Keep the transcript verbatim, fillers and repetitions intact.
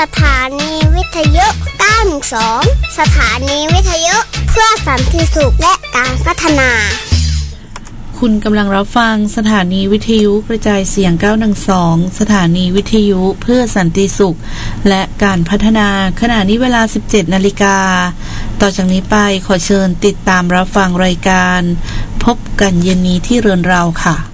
ถานีวิทยุเก้าหนึ่งสองสถานีวิทยุเพื่อสันติสุขและการพัฒนาคุณกำลังรับฟังสถานีวิทยุกระจายเสียงเก้าหนึ่งสองสถานีวิทยุเพื่อสันติสุขและการพัฒนาขณะนี้เวลา สิบเจ็ดนาฬิกา ต่อจากนี้ไปขอเชิญติดตามรับฟังรายการพบกันเย็นนี้ที่เรือนเราค่ะ